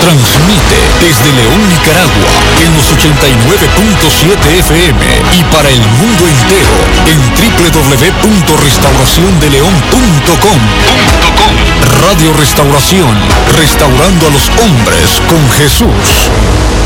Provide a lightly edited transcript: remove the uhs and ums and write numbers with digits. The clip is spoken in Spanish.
Transmite desde León, Nicaragua, en los 89.7 FM y para el mundo entero en www.restauraciondeleon.com. Radio Restauración, restaurando a los hombres con Jesús.